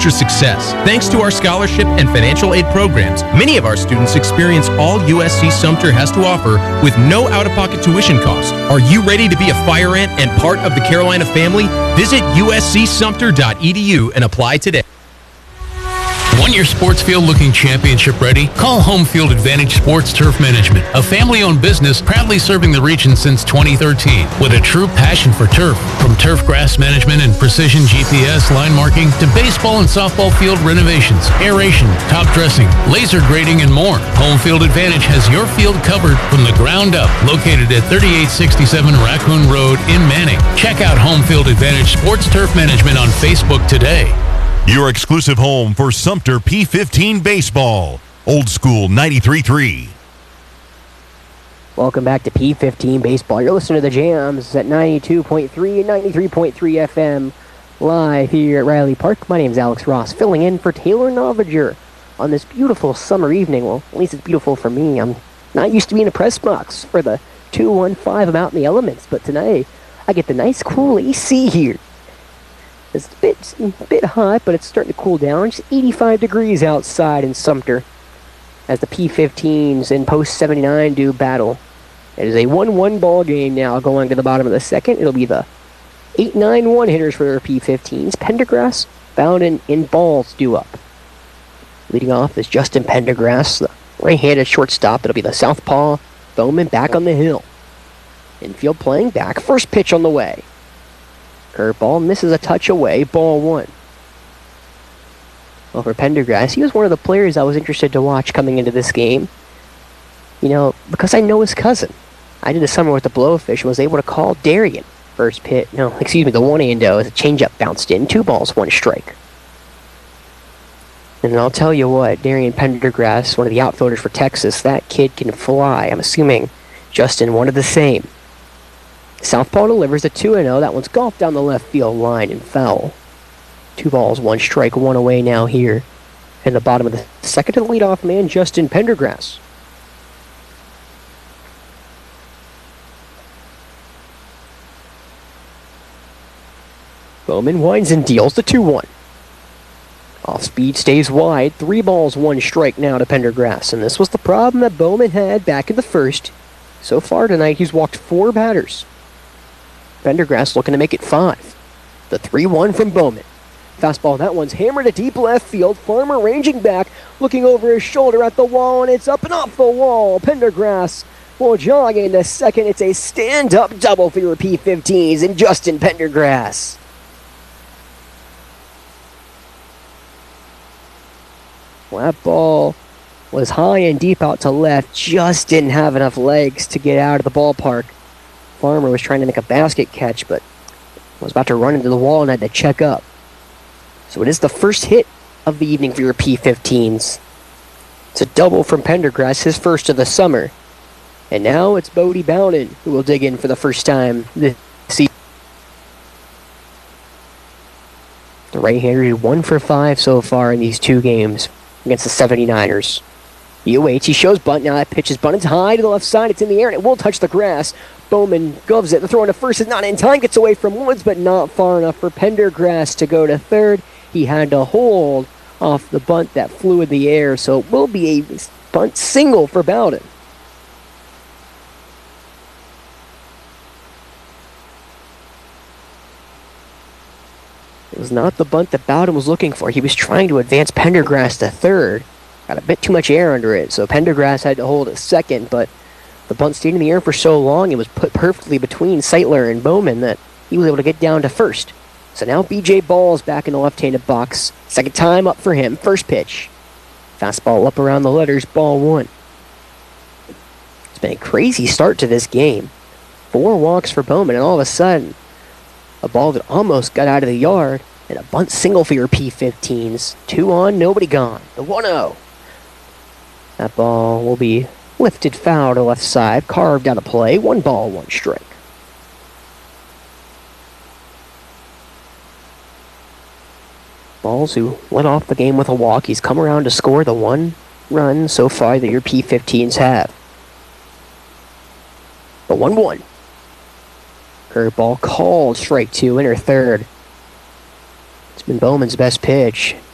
future success. Thanks to our scholarship and financial aid programs, many of our students experience all USC Sumter has to offer with no out-of-pocket tuition cost. Are you ready to be a fire ant and part of the Carolina family? Visit uscsumter.edu and apply today. Want your sports field looking championship ready? Call Home Field Advantage Sports Turf Management, a family-owned business proudly serving the region since 2013 with a true passion for turf. From turf grass management and precision GPS line marking to baseball and softball field renovations, aeration, top dressing, laser grading, and more. Home Field Advantage has your field covered from the ground up, located at 3867 Raccoon Road in Manning. Check out Home Field Advantage Sports Turf Management on Facebook today. Your exclusive home for Sumter P15 baseball. Old School 93.3. Welcome back to P15 baseball. You're listening to the Jams at 92.3 and 93.3 FM live here at Riley Park. My name's Alex Ross, filling in for Taylor Noviger on this beautiful summer evening. Well, at least it's beautiful for me. I'm not used to being in a press box for the 215. I'm out in the elements, but tonight I get the nice cool AC here. It's a bit hot, but it's starting to cool down. It's 85 degrees outside in Sumter as the P15s in post 79 do battle. It is a 1-1 ball game now going to the bottom of the second. It'll be the 8-9-1 hitters for their P15s. Pendergrass, Bowden, and Balls due up. Leading off is Justin Pendergrass, the right-handed shortstop. It'll be the southpaw Bowman back on the hill. Infield playing back. First pitch on the way. Curveball misses a touch away, ball one. Well, for Pendergrass, he was one of the players I was interested to watch coming into this game. You know, because I know his cousin. I did a summer with the Blowfish and was able to call Darian. The 1-0 as a changeup bounced in. 2 balls, 1 strike. And I'll tell you what, Darian Pendergrass, one of the outfielders for Texas, that kid can fly. I'm assuming Justin wanted the same. Southpaw delivers a 2-0. That one's golfed down the left field line and foul. 2 balls, 1 strike, 1 away now here. In the bottom of the second to the leadoff man, Justin Pendergrass. Bowman winds and deals the 2-1. Off speed stays wide. 3 balls, 1 strike now to Pendergrass. And this was the problem that Bowman had back in the first. So far tonight, he's walked 4 batters. Pendergrass looking to make it 5. The 3-1 from Bowman. Fastball, that one's hammered to deep left field. Farmer ranging back, looking over his shoulder at the wall, and it's up and off the wall. Pendergrass will jog into second. It's a stand-up double for your P15s and Justin Pendergrass. Well, that ball was high and deep out to left. Just didn't have enough legs to get out of the ballpark. Farmer was trying to make a basket catch, but was about to run into the wall and had to check up. So it is the first hit of the evening for your P15s. It's a double from Pendergrass, his first of the summer. And now it's Bodie Bowden who will dig in for the first time this season. The right-hander 1 for 5 so far in these 2 games against the 79ers. He awaits, he shows bunt, now that pitch is bunted high to the left side, it's in the air and it will touch the grass. Bowman gloves it, the throw into first is not in time, gets away from Woods, but not far enough for Pendergrass to go to third. He had to hold off the bunt that flew in the air, so it will be a bunt single for Bowden. It was not the bunt that Bowden was looking for. He was trying to advance Pendergrass to third. Got a bit too much air under it, so Pendergrass had to hold at second, but the bunt stayed in the air for so long, it was put perfectly between Seitler and Bowman that he was able to get down to first. So now B.J. Ball's back in the left-handed box. Second time up for him. First pitch. Fastball up around the letters, ball 1. It's been a crazy start to this game. 4 walks for Bowman, and all of a sudden, a ball that almost got out of the yard, and a bunt single for your P15s. 2 on, nobody gone. The 1-0. That ball will be lifted foul to left side, carved out of play. 1 ball, 1 strike. Balls, who led off the game with a walk, he's come around to score the 1 run so far that your P15s have. The 1-1. Curveball called, strike 2, enter third. It's been Bowman's best pitch.